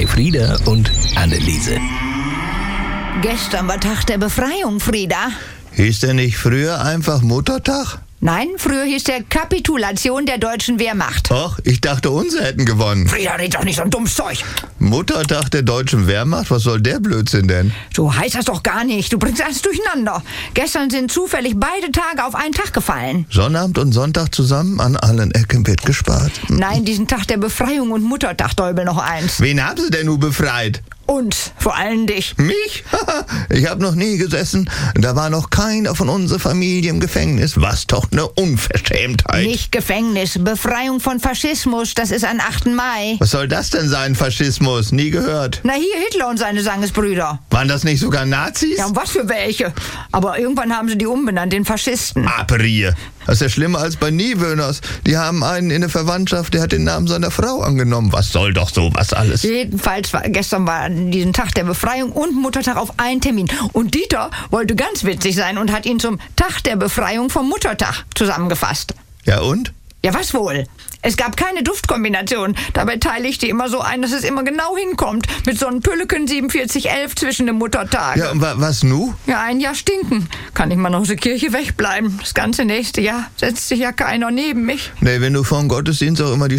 Elfriede und Anneliese. Gestern war Tag der Befreiung, Frieda. Hieß der nicht früher einfach Muttertag? Nein, früher hieß der Kapitulation der deutschen Wehrmacht. Och, ich dachte, unsere hätten gewonnen. Frieda, red doch nicht so ein dummes Zeug. Muttertag der deutschen Wehrmacht? Was soll der Blödsinn denn? So heißt das doch gar nicht. Du bringst alles durcheinander. Gestern sind zufällig beide Tage auf einen Tag gefallen. Sonnabend und Sonntag zusammen, an allen Ecken wird gespart. Nein, diesen Tag der Befreiung und Muttertag, Däubel noch eins. Wen haben sie denn nun befreit? Uns, vor allem dich. Mich? Ich habe noch nie gesessen. Da war noch keiner von unserer Familie im Gefängnis. Was doch eine Unverschämtheit. Nicht Gefängnis, Befreiung von Faschismus, das ist an 8. Mai. Was soll das denn sein, Faschismus? Nie gehört. Na hier, Hitler und seine Sangesbrüder. Waren das nicht sogar Nazis? Ja, und was für welche? Aber irgendwann haben sie die umbenannt in Faschisten. Aperie. Das ist ja schlimmer als bei Niewöhners. Die haben einen in der Verwandtschaft, der hat den Namen seiner Frau angenommen. Was soll doch sowas alles? Jedenfalls, gestern war diesen Tag der Befreiung und Muttertag auf einen Termin. Und Dieter wollte ganz witzig sein und hat ihn zum Tag der Befreiung vom Muttertag zusammengefasst. Ja und? Ja, was wohl? Es gab keine Duftkombination. Dabei teile ich die immer so ein, dass es immer genau hinkommt. Mit so einem Pülleken 4711 zwischen dem Muttertag. Ja, und was nu? Ja, ein Jahr stinken. Kann ich mal aus der Kirche wegbleiben. Das ganze nächste Jahr setzt sich ja keiner neben mich. Nee, wenn du vor dem Gottesdienst auch immer die